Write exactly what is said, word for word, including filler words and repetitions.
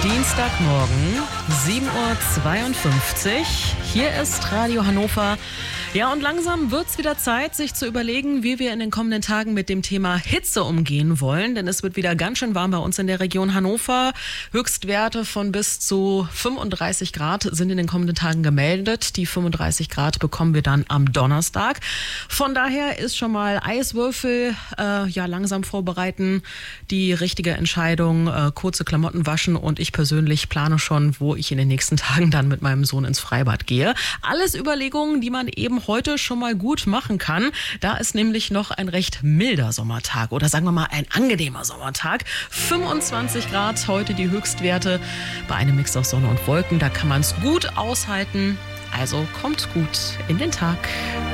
Dienstagmorgen, sieben Uhr zweiundfünfzig. Hier ist Radio Hannover. Ja, und langsam wird's wieder Zeit, sich zu überlegen, wie wir in den kommenden Tagen mit dem Thema Hitze umgehen wollen. Denn es wird wieder ganz schön warm bei uns in der Region Hannover. Höchstwerte von bis zu fünfunddreißig Grad sind in den kommenden Tagen gemeldet. Die fünfunddreißig Grad bekommen wir dann am Donnerstag. Von daher ist schon mal Eiswürfel äh, ja langsam vorbereiten. Die richtige Entscheidung, äh, kurze Klamotten waschen, und ich persönlich plane schon, wo ich in den nächsten Tagen dann mit meinem Sohn ins Freibad gehe. Alles Überlegungen, die man eben heute schon mal gut machen kann. Da ist nämlich noch ein recht milder Sommertag oder sagen wir mal ein angenehmer Sommertag. fünfundzwanzig Grad heute die Höchstwerte bei einem Mix aus Sonne und Wolken. Da kann man es gut aushalten. Also kommt gut in den Tag.